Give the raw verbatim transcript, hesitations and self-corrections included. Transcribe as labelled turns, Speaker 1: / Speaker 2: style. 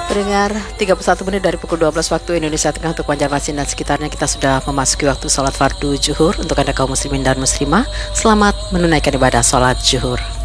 Speaker 1: Pendengar, tiga puluh satu menit dari pukul dua belas waktu Indonesia Tengah untuk Banjarmasin dan sekitarnya, kita sudah memasuki waktu sholat fardu zuhur. Untuk Anda kaum muslimin dan muslimah, selamat menunaikan ibadah sholat zuhur.